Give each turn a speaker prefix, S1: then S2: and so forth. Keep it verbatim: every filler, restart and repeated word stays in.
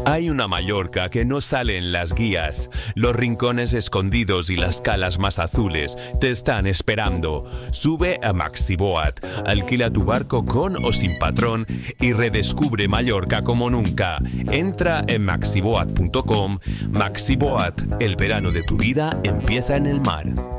S1: Hay una Mallorca que no sale en las guías. Los rincones escondidos y las calas más azules te están esperando. Sube a Maxiboat, alquila tu barco con o sin patrón y redescubre Mallorca como nunca. Entra en maxiboat punto com. Maxiboat, el verano de tu vida empieza en el mar.